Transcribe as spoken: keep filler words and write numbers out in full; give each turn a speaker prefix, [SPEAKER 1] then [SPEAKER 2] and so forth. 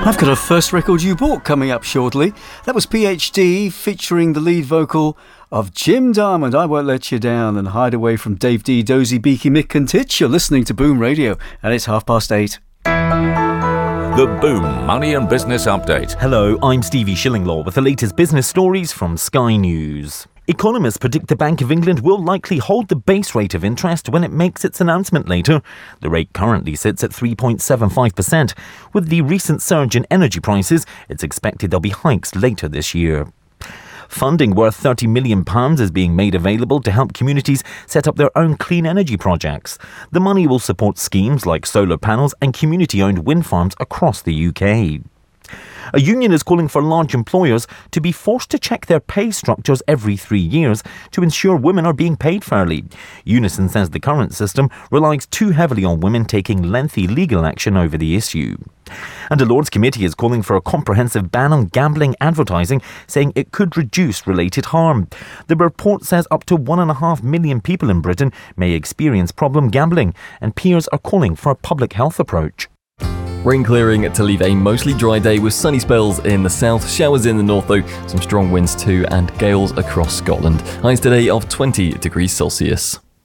[SPEAKER 1] I've got a first record you bought coming up shortly. That was P H D featuring the lead vocal of Jim Diamond, I Won't Let You Down, and Hide Away from Dave D, Dozy, Beaky, Mick and Titch. You're listening to Boom Radio, and it's half past eight.
[SPEAKER 2] The Boom Money and Business Update.
[SPEAKER 3] Hello, I'm Stevie Shillinglaw with the latest business stories from Sky News. Economists predict the Bank of England will likely hold the base rate of interest when it makes its announcement later. The rate currently sits at three point seven five percent. With the recent surge in energy prices, it's expected there'll be hikes later this year. Funding worth thirty million pounds is being made available to help communities set up their own clean energy projects. The money will support schemes like solar panels and community-owned wind farms across the U K. A union is calling for large employers to be forced to check their pay structures every three years to ensure women are being paid fairly. Unison says the current system relies too heavily on women taking lengthy legal action over the issue. And a Lords Committee is calling for a comprehensive ban on gambling advertising, saying it could reduce related harm. The report says up to one and a half million people in Britain may experience problem gambling, and peers are calling for a public health approach.
[SPEAKER 4] Rain clearing to leave a mostly dry day with sunny spells in the south, showers in the north though, some strong winds too, and gales across Scotland. Highs today of twenty degrees Celsius.